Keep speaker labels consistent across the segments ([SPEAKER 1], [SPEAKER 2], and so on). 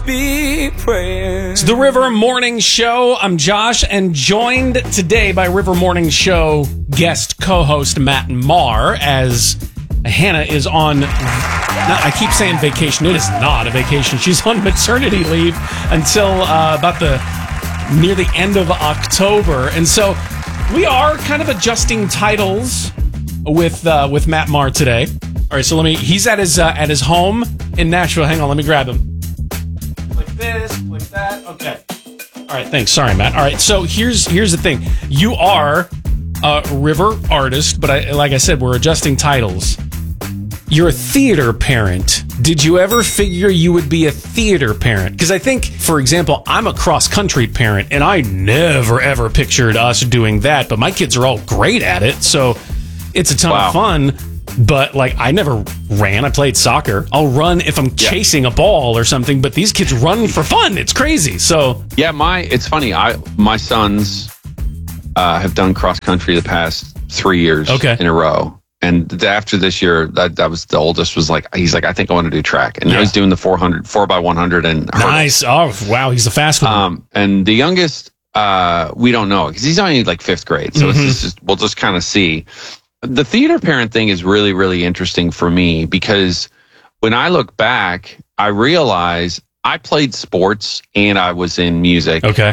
[SPEAKER 1] be praying.
[SPEAKER 2] It's the River Morning Show. I'm Josh, and joined today by River Morning Show guest co-host Matt Maher, as Hannah is on, I keep saying vacation. It is not a vacation. She's on maternity leave until about near the end of October. And so we are kind of adjusting titles with Matt Maher today. All right, so he's at his home in Nashville. Hang on, let me grab him. Click this, click that. Okay. All right, thanks. Sorry, Matt. All right, so here's the thing. You are a River artist, but like I said, we're adjusting titles. You're a theater parent. Did you ever figure you would be a theater parent? Because I think, for example, I'm a cross-country parent, and I never, ever pictured us doing that, but my kids are all great at it, so it's a ton of fun. But, I never ran. I played soccer. I'll run if I'm chasing a ball or something, but these kids run for fun. It's crazy. So
[SPEAKER 3] yeah, it's funny. My sons have done cross-country the past 3 years in a row. And after this year, that was the oldest he's like, I think I want to do track. And now he's doing the 4x100 and hurdles.
[SPEAKER 2] Nice. Oh, wow. He's a fast one.
[SPEAKER 3] And the youngest, we don't know because he's only fifth grade. So we'll just kind of see. The theater parent thing is really, really interesting for me because when I look back, I realize I played sports and I was in music.
[SPEAKER 2] Okay.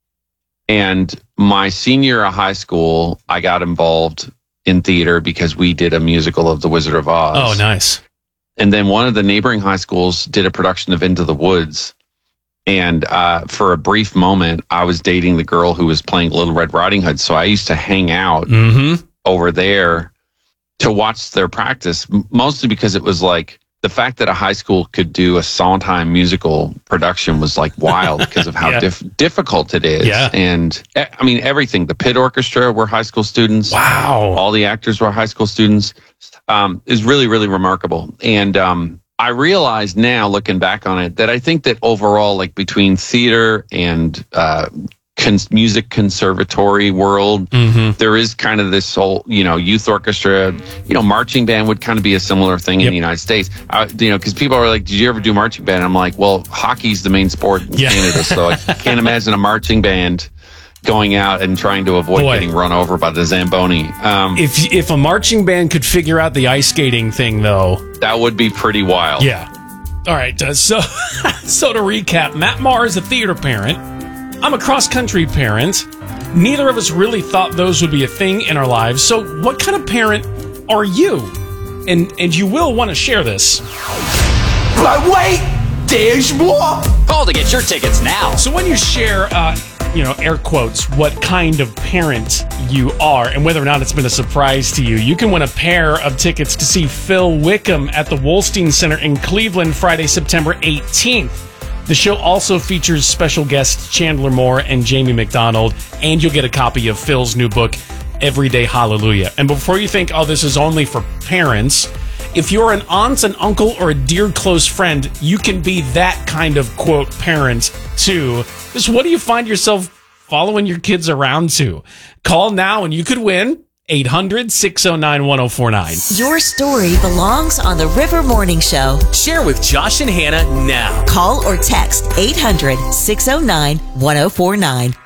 [SPEAKER 3] And my senior year of high school, I got involved in theater because we did a musical of The Wizard of Oz.
[SPEAKER 2] Oh, nice.
[SPEAKER 3] And then one of the neighboring high schools did a production of Into the Woods. And for a brief moment, I was dating the girl who was playing Little Red Riding Hood. So I used to hang out over there to watch their practice, mostly because it was the fact that a high school could do a Sondheim musical production was wild because of how difficult it is.
[SPEAKER 2] Yeah.
[SPEAKER 3] And I mean, everything, the pit orchestra were high school students.
[SPEAKER 2] Wow.
[SPEAKER 3] All the actors were high school students, is really, really remarkable. And I realize now looking back on it that I think that overall, between theater and music conservatory world, there is kind of this whole, youth orchestra, marching band would kind of be a similar thing in the United States. Because people are like, did you ever do marching band? I'm like, well, hockey's the main sport in Canada, so I can't imagine a marching band going out and trying to avoid getting run over by the Zamboni.
[SPEAKER 2] If a marching band could figure out the ice skating thing, though,
[SPEAKER 3] that would be pretty wild.
[SPEAKER 2] Yeah. All right. So to recap, Matt Maher is a theater parent. I'm a cross-country parent. Neither of us really thought those would be a thing in our lives. So what kind of parent are you? And you will want to share this.
[SPEAKER 1] But wait, there's more.
[SPEAKER 4] Call to get your tickets now.
[SPEAKER 2] So when you share, air quotes, what kind of parent you are and whether or not it's been a surprise to you, you can win a pair of tickets to see Phil Wickham at the Wolstein Center in Cleveland Friday, September 18th. The show also features special guests Chandler Moore and Jamie McDonald, and you'll get a copy of Phil's new book, Everyday Hallelujah. And before you think, this is only for parents, if you're an aunt, an uncle, or a dear close friend, you can be that kind of, quote, parent, too. Just what do you find yourself following your kids around to? Call now and you could win. 800-609-1049.
[SPEAKER 5] Your story belongs on the River Morning Show.
[SPEAKER 4] Share with Josh and Hannah now.
[SPEAKER 5] Call or text 800-609-1049.